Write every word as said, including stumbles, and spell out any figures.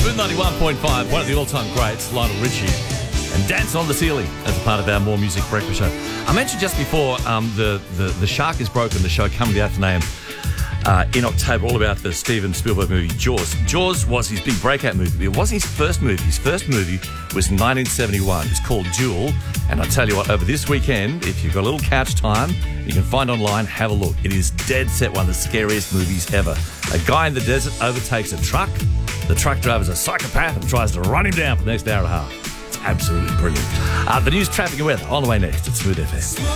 Smooth ninety-one point five, one of the all-time greats, Lionel Richie, and Dance on the Ceiling as a part of our More Music Breakfast show. I mentioned just before um, the, the, the Shark is Broken, the show coming out today uh, in October, all about the Steven Spielberg movie Jaws. Jaws was his big breakout movie. It wasn't his first movie. His first movie was nineteen seventy-one. It's called Duel. And I tell you what, over this weekend, if you've got a little couch time, you can find online, have a look. It is dead set one of the scariest movies ever. A guy in the desert overtakes a truck. The truck driver's a psychopath and tries to run him down for the next hour and a half. It's absolutely brilliant. Uh, the news, traffic and weather on the way next at Smooth F M.